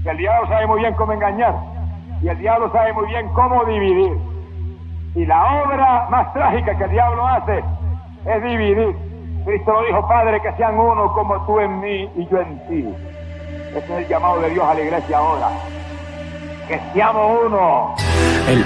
que el diablo sabe muy bien cómo engañar y el diablo sabe muy bien cómo dividir. Y la obra más trágica que el diablo hace es dividir. Cristo lo dijo: Padre, que sean uno como tú en mí y yo en ti. Ese es el llamado de Dios a la iglesia ahora. Que seamos uno.